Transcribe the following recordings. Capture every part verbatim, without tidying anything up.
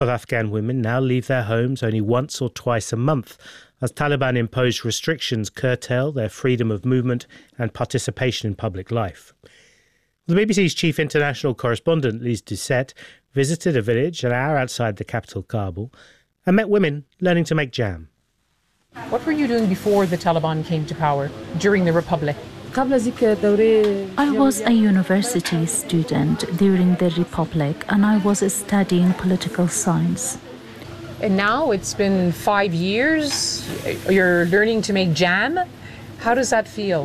Of Afghan women now leave their homes only once or twice a month, as Taliban-imposed restrictions curtail their freedom of movement and participation in public life. The B B C's chief international correspondent, Lise Doucette, visited a village an hour outside the capital, Kabul, and met women learning to make jam. What were you doing before the Taliban came to power, during the Republic? I was a university student during the Republic, and I was studying political science. And now it's been five years, you're learning to make jam. How does that feel?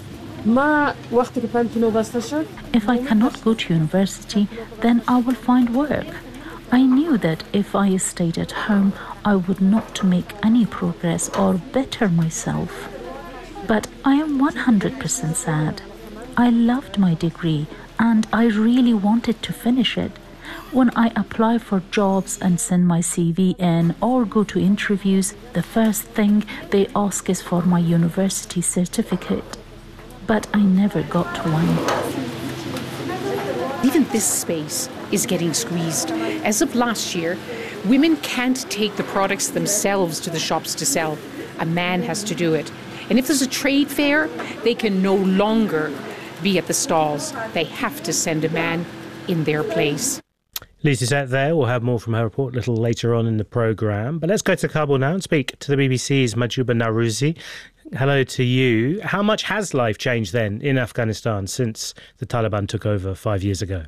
If I cannot go to university, then I will find work. I knew that if I stayed at home, I would not make any progress or better myself. But I am one hundred percent sad. I loved my degree and I really wanted to finish it. When I apply for jobs and send my C V in or go to interviews, the first thing they ask is for my university certificate. But I never got one. Even this space is getting squeezed. As of last year, women can't take the products themselves to the shops to sell. A man has to do it. And if there's a trade fair, they can no longer be at the stalls. They have to send a man in their place. Lise Doucette there. We'll have more from her report a little later on in the programme. But let's go to Kabul now and speak to the B B C's Mahjouba Nawrouzi. Hello to you. How much has life changed then in Afghanistan since the Taliban took over five years ago?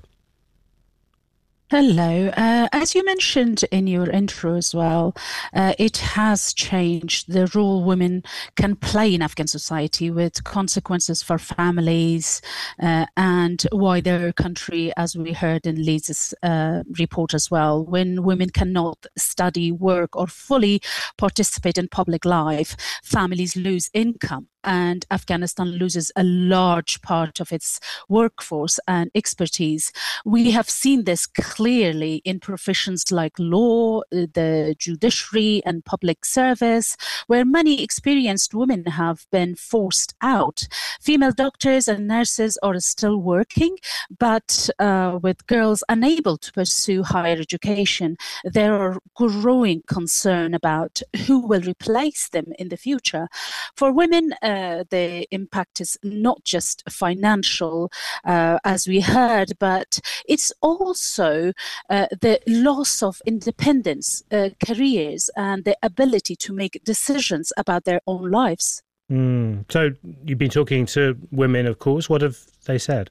Hello. Uh, as you mentioned in your intro as well, uh, it has changed the role women can play in Afghan society, with consequences for families uh, and wider country, as we heard in Lisa's uh, report as well. When women cannot study, work or fully participate in public life, families lose income. And Afghanistan loses a large part of its workforce and expertise. We have seen this clearly in professions like law, the judiciary and public service, where many experienced women have been forced out. Female doctors and nurses are still working, but uh, with girls unable to pursue higher education, there are growing concern about who will replace them in the future. For women, uh, Uh, the impact is not just financial, uh, as we heard, but it's also uh, the loss of independence, uh, careers, and the ability to make decisions about their own lives. Mm. So you've been talking to women, of course. What have they said?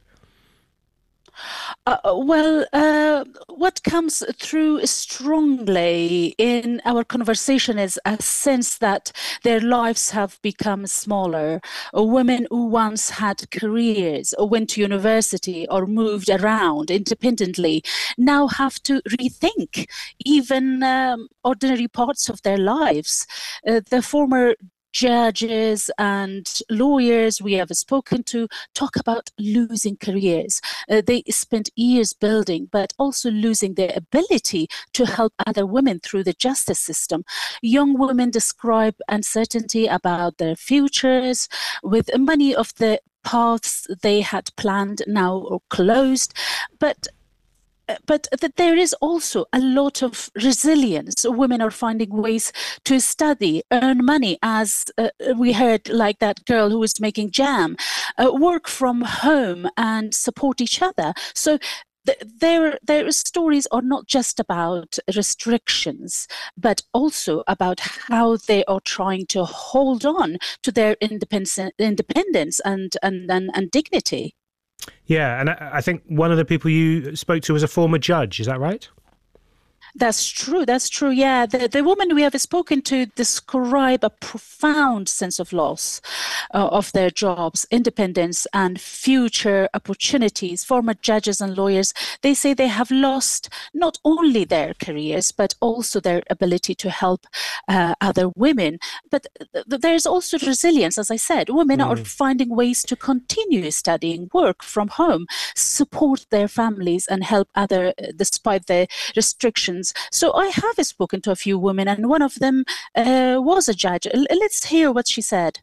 Uh, well, uh, what comes through strongly in our conversation is a sense that their lives have become smaller. Women who once had careers, or went to university, or moved around independently now have to rethink even um, ordinary parts of their lives. Uh, the former judges and lawyers we have spoken to talk about losing careers. Uh, they spent years building, but also losing their ability to help other women through the justice system. Young women describe uncertainty about their futures, with many of the paths they had planned now closed. But But that there is also a lot of resilience. Women are finding ways to study, earn money, as uh, we heard, like that girl who was making jam, uh, work from home and support each other. So th- their their stories are not just about restrictions, but also about how they are trying to hold on to their independence, independence and, and, and, and dignity. Yeah, and I think one of the people you spoke to was a former judge, is that right? That's true. That's true. Yeah. The, the women we have spoken to describe a profound sense of loss uh, of their jobs, independence, and future opportunities. Former judges and lawyers, they say they have lost not only their careers, but also their ability to help uh, other women. But th- there's also resilience, as I said. Women mm. are finding ways to continue studying, work from home, support their families, and help other, despite the restrictions. So I have spoken to a few women, and one of them uh, was a judge. L- let's hear what she said.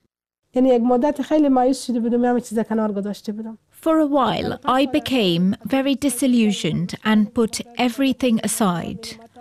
For a while, I became very disillusioned and put everything aside.